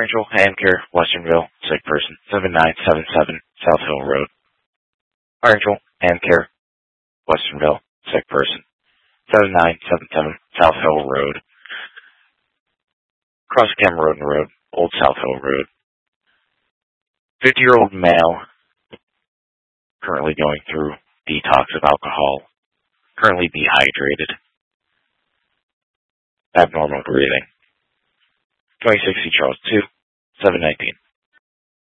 Angel, Handcare, Westernville, sick person, 7977 South Hill Road. Angel, Handcare, Westernville, sick person, 7977 South Hill Road. Cross Cameron Road, Old South Hill Road. 50-year-old male, currently going through detox of alcohol, currently dehydrated, abnormal breathing. 2060 Charles 2, 719.